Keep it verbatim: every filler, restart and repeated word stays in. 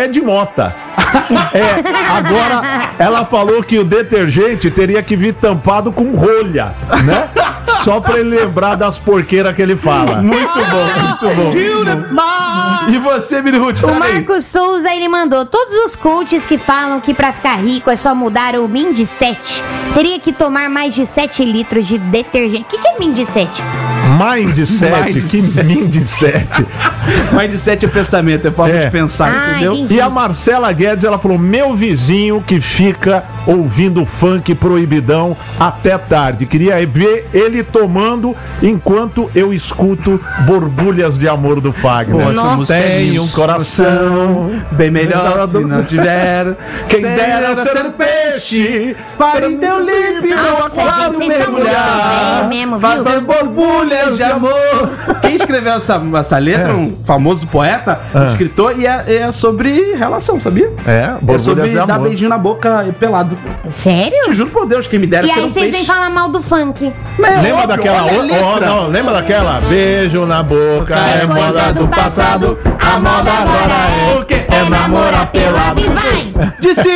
Ed Mota. É, agora ela falou que o detergente teria que vir tampado com rolha, né? Só pra ele lembrar das porqueiras que ele fala. Muito bom, muito bom. E você, Mirut? O Marcos Souza, ele mandou: todos os coaches que falam que pra ficar rico é só mudar o Mindset, teria que tomar mais de sete litros de detergente. O que, que é Mindset? Mindset, que Mindset. Mindset é pensamento, é forma É. de pensar, Ah, entendeu? entendi. E a Marcela Guedes, ela falou: meu vizinho que fica ouvindo funk proibidão até tarde. Queria ver ele tomando enquanto eu escuto Borbulhas de Amor do Fagner. Pô, essa música é Tem linda. um coração bem melhor se não tiver. Quem dera ser peixe para em teu límpido Nossa, aquário gente, vocês são muito mergulhar, velho mesmo, viu? fazer borbulhas de amor. Quem escreveu essa, essa letra, É. um famoso poeta, um Ah. escritor, e é, é sobre relação, sabia? É, É sobre Borbulhas de dar Amor. beijinho na boca pelado. Sério? Te juro por Deus, quem me dera E ser aí um vocês vêm peixe. falar mal do funk. É Lembra óbvio, daquela olha a o- oh, letra. não, lembra daquela? Beijo na boca é, É moda coisa do do passado. passado, A moda agora é o quê? É namorar pelado. E vai! Disse